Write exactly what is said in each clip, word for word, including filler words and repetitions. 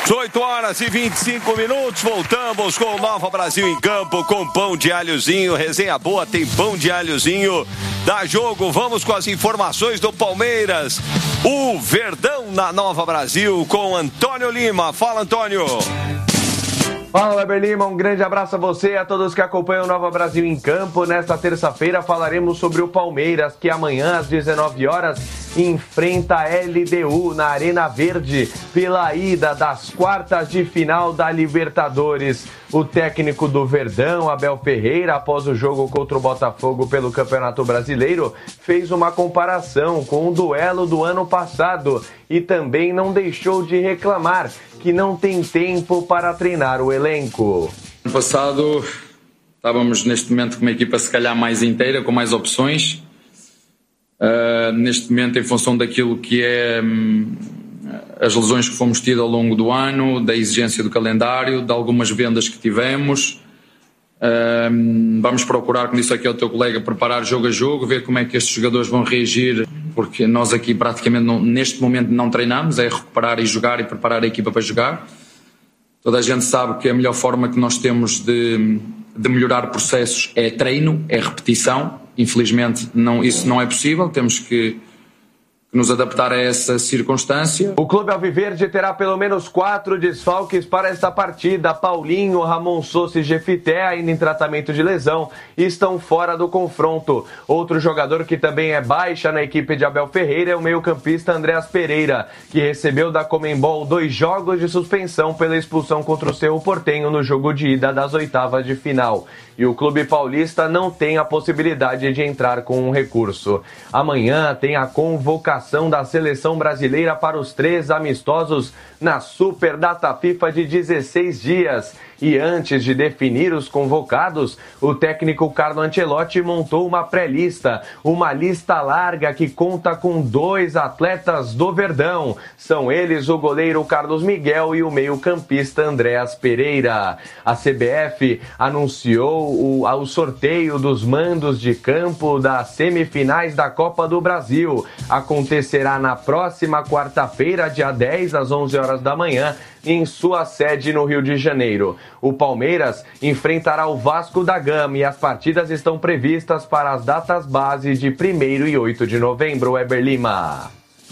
oito horas e vinte e cinco minutos, voltamos com o Nova Brasil em campo, com pão de alhozinho, resenha boa, tem pão de alhozinho, dá jogo, vamos com as informações do Palmeiras, o Verdão na Nova Brasil, com Antônio Lima. Fala, Antônio. Fala, Weber Lima, um grande abraço a você e a todos que acompanham o Nova Brasil em campo. Nesta terça-feira falaremos sobre o Palmeiras, que amanhã às dezenove horas enfrenta a L D U na Arena Verde pela ida das quartas de final da Libertadores. O técnico do Verdão, Abel Ferreira, após o jogo contra o Botafogo pelo Campeonato Brasileiro, fez uma comparação com o duelo do ano passado e também não deixou de reclamar que não tem tempo para treinar o elenco. No passado estávamos neste momento com uma equipa se calhar mais inteira, com mais opções. Uh, neste momento, em função daquilo que é um, as lesões que fomos tidos ao longo do ano, da exigência do calendário, de algumas vendas que tivemos, uh, vamos procurar, como disse aqui ao teu colega, preparar jogo a jogo, ver como é que estes jogadores vão reagir, porque nós aqui praticamente não, neste momento não treinamos, é recuperar e jogar e preparar a equipa para jogar. Toda a gente sabe que a melhor forma que nós temos de, de melhorar processos é treino, é repetição. Infelizmente não, isso não é possível, temos que, que nos adaptar a essa circunstância. O clube alviverde terá pelo menos quatro desfalques para esta partida. Paulinho, Ramon Sousa e Jefité, ainda em tratamento de lesão, estão fora do confronto. Outro jogador que também é baixa na equipe de Abel Ferreira é o meio-campista Andreas Pereira, que recebeu da Conmebol dois jogos de suspensão pela expulsão contra o Cerro Porteño no jogo de ida das oitavas de final. E o clube paulista não tem a possibilidade de entrar com um recurso. Amanhã tem a convocação da seleção brasileira para os três amistosos na Super Data FIFA de dezesseis dias. E antes de definir os convocados, o técnico Carlo Ancelotti montou uma pré-lista, uma lista larga que conta com dois atletas do Verdão. São eles o goleiro Carlos Miguel e o meio-campista Andreas Pereira. A C B F anunciou o, o sorteio dos mandos de campo das semifinais da Copa do Brasil. Acontecerá na próxima quarta-feira, dia dez, às onze horas da manhã, em sua sede no Rio de Janeiro. O Palmeiras enfrentará o Vasco da Gama e as partidas estão previstas para as datas base de primeiro e oito de novembro. Weber Lima.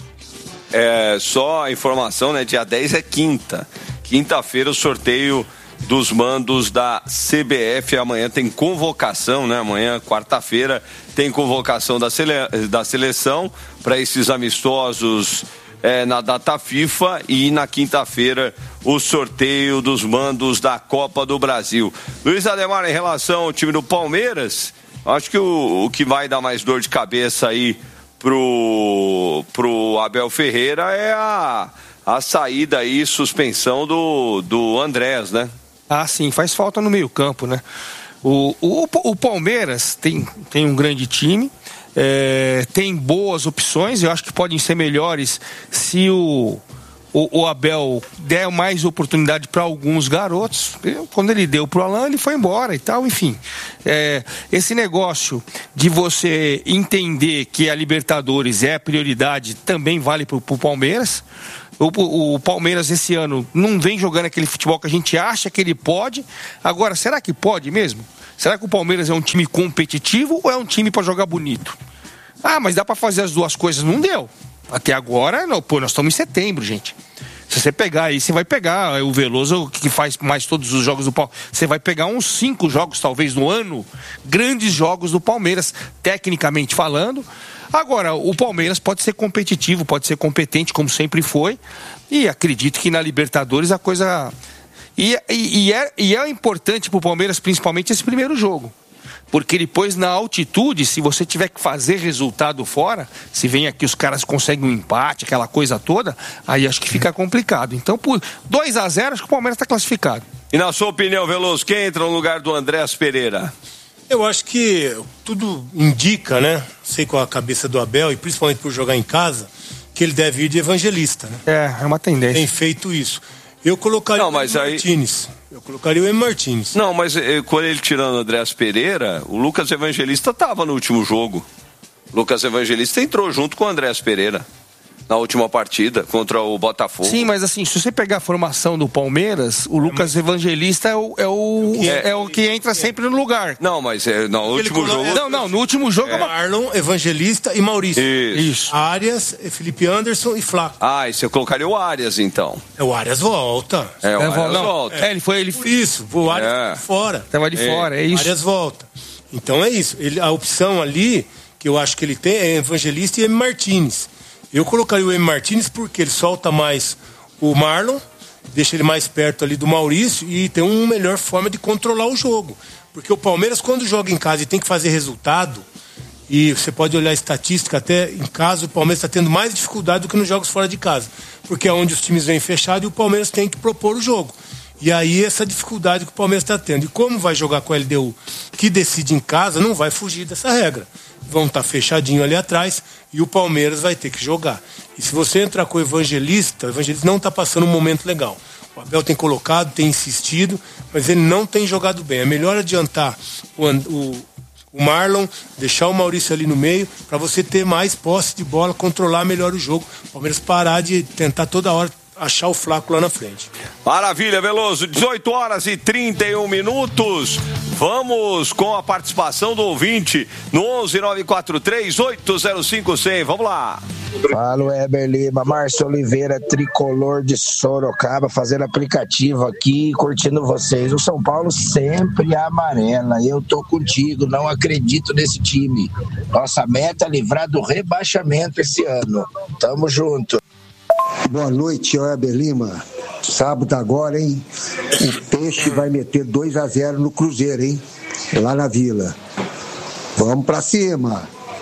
É, só a informação, né? Dia dez é quinta. Quinta-feira o sorteio dos mandos da C B F. Amanhã tem convocação, né? Amanhã, quarta-feira, tem convocação da, sele... da seleção para esses amistosos É, na data FIFA, e na quinta-feira o sorteio dos mandos da Copa do Brasil. Luiz Ademar, em relação ao time do Palmeiras, acho que o, o que vai dar mais dor de cabeça aí pro, pro Abel Ferreira é a, a saída e suspensão do, do Andrés, né? Ah, sim, faz falta no meio campo, né? O, o, o Palmeiras tem, tem um grande time. É, tem boas opções, eu acho que podem ser melhores se o, o, o Abel der mais oportunidade para alguns garotos. Quando ele deu para o Alan, ele foi embora e tal, enfim. É, esse negócio de você entender que a Libertadores é a prioridade também vale para o Palmeiras. O, o Palmeiras esse ano não vem jogando aquele futebol que a gente acha que ele pode. Agora, será que pode mesmo? Será que o Palmeiras é um time competitivo ou é um time para jogar bonito? Ah, mas dá para fazer as duas coisas? Não deu. Até agora, não. Pô, nós estamos em setembro, gente. Se você pegar aí, você vai pegar o Veloso, que faz mais todos os jogos do Palmeiras. Você vai pegar uns cinco jogos, talvez, no ano. Grandes jogos do Palmeiras, tecnicamente falando. Agora, o Palmeiras pode ser competitivo, pode ser competente, como sempre foi. E acredito que na Libertadores a coisa... E, e, e, é, e é importante para o Palmeiras, principalmente, esse primeiro jogo. Porque depois, na altitude, se você tiver que fazer resultado fora, se vem aqui os caras conseguem um empate, aquela coisa toda, aí acho que fica complicado. Então, por dois a zero, acho que o Palmeiras está classificado. E na sua opinião, Veloso, quem entra no lugar do Andrés Pereira? Eu acho que tudo indica, né? Sei com a cabeça do Abel, e principalmente por jogar em casa, que ele deve ir de evangelista, né? É, é uma tendência. Tem feito isso. Eu colocaria não, mas o aí... Martínez. Eu colocaria o M. Martínez. Não, mas quando ele tirando o Andrés Pereira, o Lucas Evangelista estava no último jogo. O Lucas Evangelista entrou junto com o Andrés Pereira. na última partida contra o Botafogo. Sim, mas assim, se você pegar a formação do Palmeiras, o Lucas Evangelista é o, é o, é, é o que entra sempre no lugar. Não, mas é, no último Ele, jogo... Não, não, no último jogo... É. Marlon, Evangelista e Maurício. Isso. Isso. Arias, Felipe Anderson e Flaco. Ah, e você colocaria o Arias, então. É, o Arias volta. É, o É, Arias não, volta. É, ele foi... Ele... Por isso, o Arias É. tá de fora. Tava de É. fora, é O isso. Arias volta. Então é isso. Ele, a opção ali, que eu acho que ele tem, é Evangelista e M. Martins. Eu colocaria o M. Martins porque ele solta mais o Marlon, deixa ele mais perto ali do Maurício e tem uma melhor forma de controlar o jogo. Porque o Palmeiras, quando joga em casa e tem que fazer resultado, e você pode olhar a estatística, até em casa o Palmeiras está tendo mais dificuldade do que nos jogos fora de casa. Porque é onde os times vêm fechados e o Palmeiras tem que propor o jogo. E aí essa dificuldade que o Palmeiras está tendo. E como vai jogar com a L D U que decide em casa, não vai fugir dessa regra. Vão estar fechadinho ali atrás e o Palmeiras vai ter que jogar. E se você entrar com o Evangelista, o Evangelista não está passando um momento legal. O Abel tem colocado, tem insistido, mas ele não tem jogado bem. É melhor adiantar o, o, o Marlon, deixar o Maurício ali no meio, para você ter mais posse de bola, controlar melhor o jogo. O Palmeiras parar de tentar toda hora achar o Flaco lá na frente. Maravilha, Veloso. dezoito horas e trinta e um minutos. Vamos com a participação do ouvinte no onze nove quatro três oito zero cinco zero zero. Vamos lá. Fala, Weber Lima, Márcio Oliveira, tricolor de Sorocaba, fazendo aplicativo aqui, curtindo vocês. O São Paulo sempre amarela. Eu tô contigo, não acredito nesse time. Nossa meta é livrar do rebaixamento esse ano. Tamo junto. Boa noite, Weber Lima. Sábado agora, hein? O Peixe vai meter dois a zero no Cruzeiro, hein? Lá na Vila. Vamos pra cima.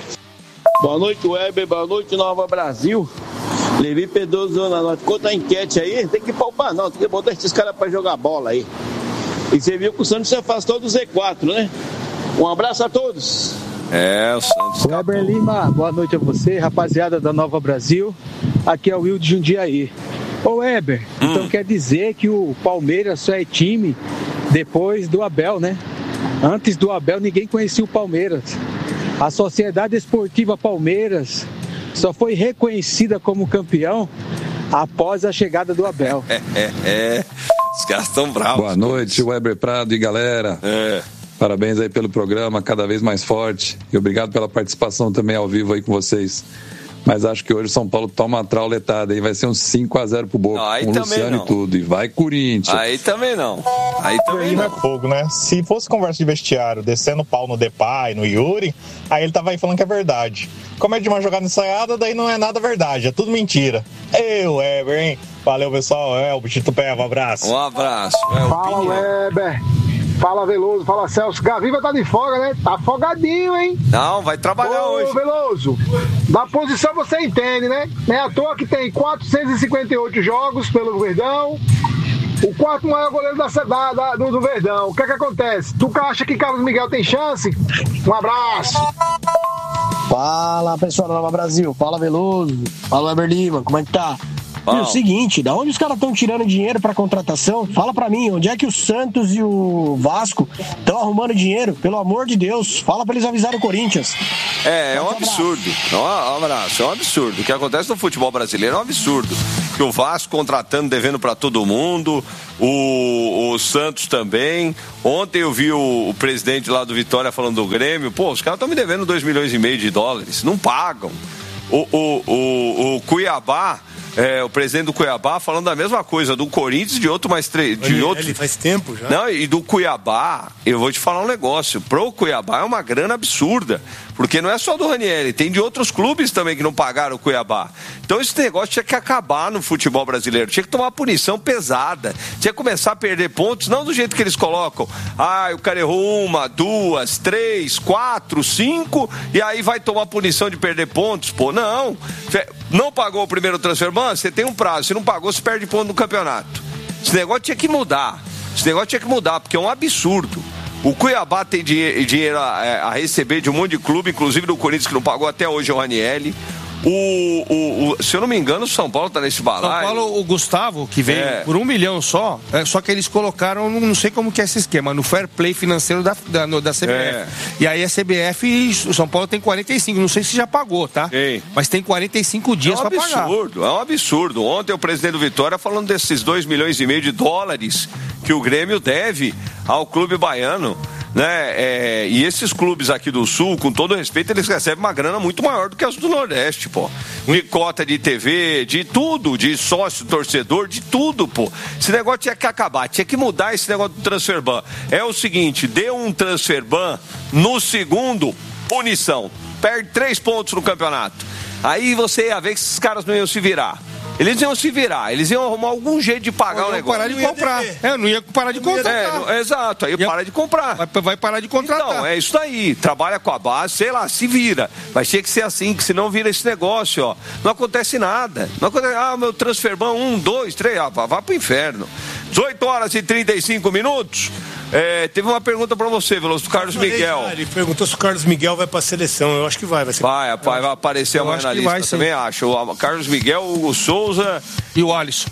Boa noite, Weber. Boa noite, Nova Brasil. Levi Pedroso na noite. Conta a enquete aí. Tem que poupar, não. Tem que botar esses caras pra jogar bola aí. E você viu que o Santos se afastou do Z quatro, né? Um abraço a todos. É, o Santos. Weber Lima, boa noite a você, rapaziada da Nova Brasil. Aqui é o Will de Jundiaí. Ô Weber, hum. então quer dizer que o Palmeiras só é time depois do Abel, né? Antes do Abel ninguém conhecia o Palmeiras. A Sociedade Esportiva Palmeiras só foi reconhecida como campeão após a chegada do Abel. É, é, é. Os caras estão bravos. Boa noite, Weber Prado e galera. É. Parabéns aí pelo programa, cada vez mais forte. E obrigado pela participação também ao vivo aí com vocês. Mas acho que hoje o São Paulo toma uma trauletada aí, vai ser um cinco a zero pro Boca, não, aí com o também Luciano não. E tudo. E vai Corinthians. Aí também não. Aí também aí não. É fogo, né? Se fosse conversa de vestiário, descendo o pau no Depay, no Yuri, aí ele tava aí falando que é verdade. Como é de uma jogada ensaiada, daí não é nada verdade, é tudo mentira. Eu, Weber, hein? Valeu, pessoal. É, o Bichito Pé, um abraço. Um abraço. É, fala, Weber. Fala, Veloso. Fala, Celso. Gaviva tá de folga, né? Tá folgadinho, hein? Não, vai trabalhar Ô, hoje. Veloso, da posição você entende, né? Não é à toa que tem quatrocentos e cinquenta e oito jogos pelo Verdão. O quarto maior goleiro da, da, da, do, do Verdão. O que é que acontece? Tu acha que Carlos Miguel tem chance? Um abraço. Fala, pessoal da Nova Brasil. Fala, Veloso. Fala, Weber Lima. Como é que tá? E o seguinte, da onde os caras estão tirando dinheiro pra contratação? Fala pra mim, onde é que o Santos e o Vasco estão arrumando dinheiro? Pelo amor de Deus, fala pra eles avisarem o Corinthians. É, é um absurdo. Um abraço, é um absurdo. O que acontece no futebol brasileiro é um absurdo. Que o Vasco contratando, devendo pra todo mundo, o, o Santos também. Ontem eu vi o, o presidente lá do Vitória falando do Grêmio. Pô, os caras estão me devendo dois milhões e meio de dólares. Não pagam. O, o, o, o Cuiabá... É, o presidente do Cuiabá falando a mesma coisa do Corinthians, de outro mais três. De ele, outro... ele faz tempo já. Não, e do Cuiabá, eu vou te falar um negócio. Pro Cuiabá é uma grana absurda. Porque não é só do Ranieri, tem de outros clubes também que não pagaram o Cuiabá. Então esse negócio tinha que acabar no futebol brasileiro. Tinha que tomar punição pesada. Tinha que começar a perder pontos, não do jeito que eles colocam. Ah, o cara errou uma, duas, três, quatro, cinco, e aí vai tomar punição de perder pontos. Pô, não. Não pagou o primeiro transfer ban, você tem um prazo. Se não pagou, você perde ponto no campeonato. Esse negócio tinha que mudar. Esse negócio tinha que mudar, porque é um absurdo. O Cuiabá tem dinheiro a, a receber de um monte de clube, inclusive do Corinthians, que não pagou até hoje o Ranieri. O, o, o, se eu não me engano, o São Paulo tá nesse balaio. São Paulo, o Gustavo, que veio é. por um milhão só, é, só que eles colocaram, não sei como que é esse esquema, no fair play financeiro da, da, no, da C B F. É. E aí a C B F, o São Paulo tem quarenta e cinco, não sei se já pagou, tá? Sim. Mas tem quarenta e cinco dias para pagar. É um absurdo, é um absurdo. Ontem o presidente do Vitória falando desses dois milhões e meio de dólares que o Grêmio deve ao clube baiano. Né? É, e esses clubes aqui do Sul, com todo respeito, eles recebem uma grana muito maior do que as do Nordeste, pô. De cota de T V, de tudo, de sócio, torcedor, de tudo, pô. Esse negócio tinha que acabar, tinha que mudar esse negócio do transfer ban. É o seguinte, deu um transfer ban, no segundo, punição. Perde três pontos no campeonato. Aí você ia ver que esses caras não iam se virar. Eles iam se virar, eles iam arrumar algum jeito de pagar o negócio. Parar de comprar. É, não ia parar de contratar. É, exato, aí ia... para de comprar. Vai, vai parar de contratar. Então, é isso aí. Trabalha com a base, sei lá, se vira. Vai ter que ser assim, que senão vira esse negócio, ó. Não acontece nada. Não acontece, ah, meu transfer ban, um, dois, três, ah, vai pro inferno. dezoito horas e trinta e cinco minutos. É, teve uma pergunta pra você, Veloso, do Carlos Miguel. Já, ele perguntou se o Carlos Miguel vai pra seleção. Eu acho que vai. Vai, ser... vai, vai, vai aparecer amanhã na lista, vai, também acho. O Carlos Miguel, o Hugo Souza e o Alisson.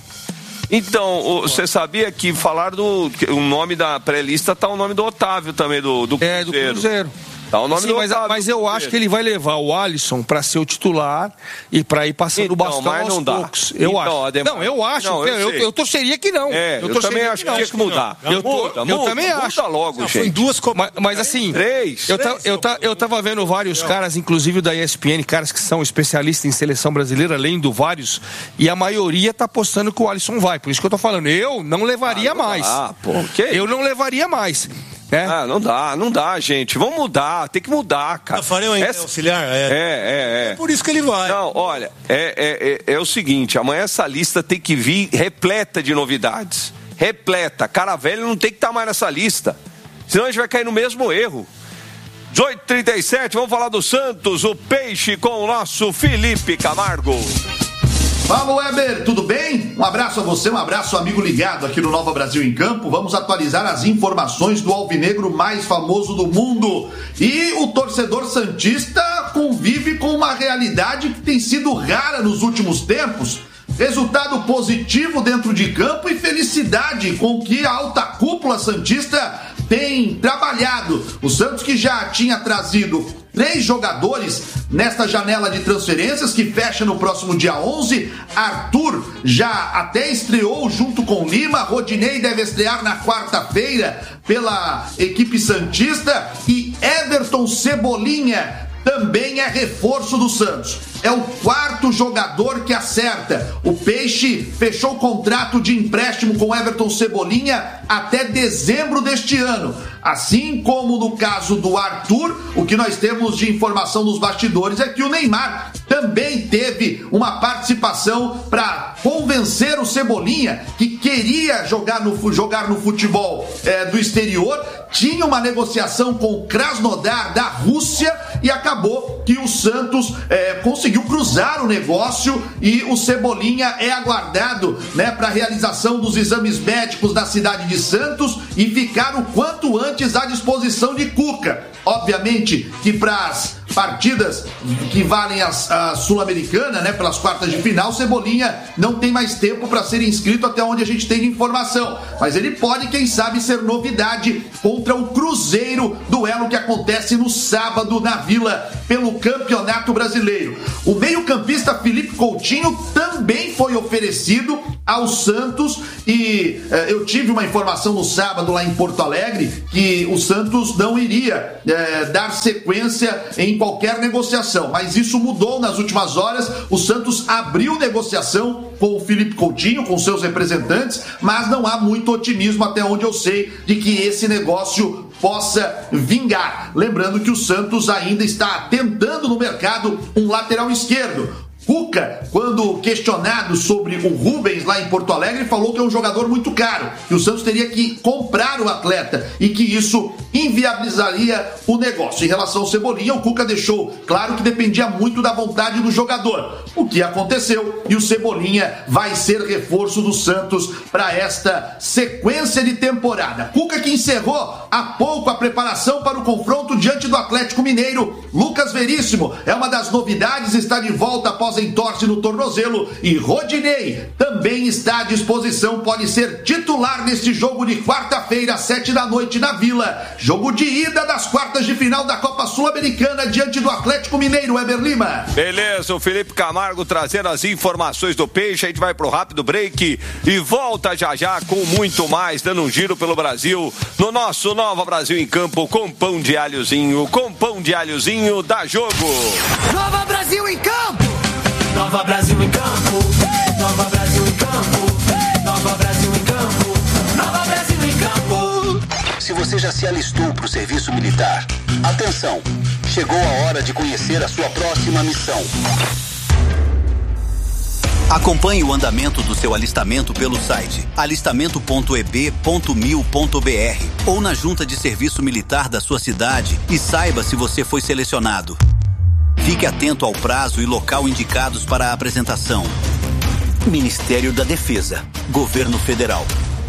Então, você sabia que falaram do... Que o nome da pré-lista tá o nome do Otávio também, do, do Cruzeiro. É, do Cruzeiro. Tá o nome Sim, do mas, Otávio, mas eu acho que ele vai levar o Alisson pra ser o titular e pra ir passando o então, bastão mas aos não dá. poucos. Eu então, acho. Ademar... Não, eu acho. Não, eu, eu, eu torceria que não. É, eu, eu também acho que, que tinha que mudar. Eu, eu, muda, eu muda, também muda acho. logo, não, gente. Duas co... mas, mas assim, três. Eu, ta, eu, ta, eu tava vendo vários caras, inclusive da E S P N, caras que são especialistas em seleção brasileira, além do vários, e a maioria tá apostando que o Alisson vai. Por isso que eu tô falando. Eu não levaria ah, não mais. Ah, pô, que? Eu não levaria mais. É. Ah, não dá, não dá, gente. Vamos mudar, tem que mudar, cara. Tafarel ainda essa... é auxiliar? É. É, é, é. É por isso que ele vai. Não, olha, é, é, é, é o seguinte, amanhã essa lista tem que vir repleta de novidades. Repleta. Cara velho não tem que estar mais nessa lista. Senão a gente vai cair no mesmo erro. dezoito e trinta e sete, vamos falar do Santos, o Peixe com o nosso Felipe Camargo. Fala, Weber, tudo bem? Um abraço a você, um abraço amigo ligado aqui no Nova Brasil em Campo. Vamos atualizar as informações do alvinegro mais famoso do mundo. E o torcedor santista convive com uma realidade que tem sido rara nos últimos tempos. Resultado positivo dentro de campo e felicidade com que a alta cúpula santista tem trabalhado. O Santos, que já tinha trazido três jogadores nesta janela de transferências que fecha no próximo dia onze. Arthur já até estreou junto com Lima. Rodinei deve estrear na quarta-feira pela equipe santista. E Everton Cebolinha também é reforço do Santos. É o quarto jogador que acerta. O Peixe fechou o contrato de empréstimo com Everton Cebolinha até dezembro deste ano. Assim como no caso do Arthur, o que nós temos de informação nos bastidores é que o Neymar também teve uma participação para convencer o Cebolinha, que queria jogar no, jogar no futebol é, do exterior. Tinha uma negociação com o Krasnodar da Rússia e acabou que o Santos é, conseguiu cruzar o negócio e o Cebolinha é aguardado, né, para a realização dos exames médicos da cidade de Santos e ficar o quanto antes à disposição de Cuca. Obviamente que para as partidas que valem a, a Sul-Americana, né, pelas quartas de final, Cebolinha não tem mais tempo para ser inscrito até onde a gente tem de informação, mas ele pode, quem sabe, ser novidade contra o Cruzeiro, duelo que acontece no sábado na Vila pelo Campeonato Brasileiro. O meio-campista Felipe Coutinho também foi oferecido ao Santos e eh, eu tive uma informação no sábado lá em Porto Alegre que o Santos não iria eh, dar sequência em qualquer negociação, mas isso mudou nas últimas horas. O Santos abriu negociação com o Felipe Coutinho, com seus representantes, mas não há muito otimismo, até onde eu sei, de que esse negócio possa vingar. Lembrando que o Santos ainda está tentando no mercado um lateral esquerdo. Cuca, quando questionado sobre o Rubens lá em Porto Alegre, falou que é um jogador muito caro, que o Santos teria que comprar o atleta e que isso inviabilizaria o negócio. Em relação ao Cebolinha, o Cuca deixou claro que dependia muito da vontade do jogador, o que aconteceu, e o Cebolinha vai ser reforço do Santos para esta sequência de temporada. Cuca que encerrou há pouco a preparação para o confronto diante do Atlético Mineiro. Lucas Veríssimo é uma das novidades, está de volta após entorse no tornozelo, e Rodinei também está à disposição, pode ser titular neste jogo de quarta-feira, às sete da noite na Vila. Jogo de ida das quartas de final da Copa Sul-Americana diante do Atlético Mineiro, Weber Lima. Beleza, o Felipe Camargo trazendo as informações do Peixe. A gente vai pro rápido break e volta já já com muito mais, dando um giro pelo Brasil no nosso Nova Brasil em Campo com pão de alhozinho, com pão de alhozinho da Jogo. Nova Brasil em Campo! Nova Brasil em Campo! Nova Brasil em Campo! Nova Brasil em Campo! Nova Brasil em Campo! Se você já se alistou para o serviço militar, atenção! Chegou a hora de conhecer a sua próxima missão. Acompanhe o andamento do seu alistamento pelo site alistamento ponto e b ponto mil ponto b r ou na junta de serviço militar da sua cidade e saiba se você foi selecionado. Fique atento ao prazo e local indicados para a apresentação. Ministério da Defesa, Governo Federal.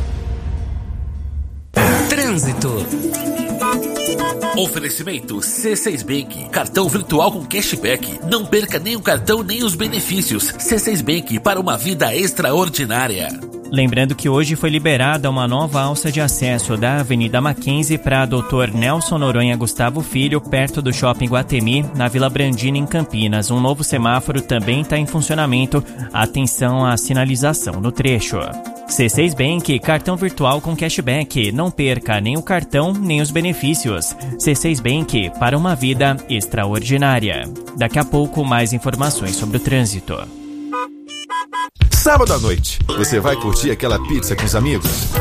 Trânsito. Oferecimento C seis Bank, cartão virtual com cashback. Não perca nem o cartão nem os benefícios. C seis Bank, para uma vida extraordinária. Lembrando que hoje foi liberada uma nova alça de acesso da Avenida Mackenzie para doutor Nelson Noronha Gustavo Filho, perto do Shopping Guatemi, na Vila Brandina, em Campinas. Um novo semáforo também está em funcionamento. Atenção à sinalização no trecho. C seis Bank, cartão virtual com cashback. Não perca nem o cartão, nem os benefícios. C seis Bank, para uma vida extraordinária. Daqui a pouco, mais informações sobre o trânsito. Sábado à noite, você vai curtir aquela pizza com os amigos?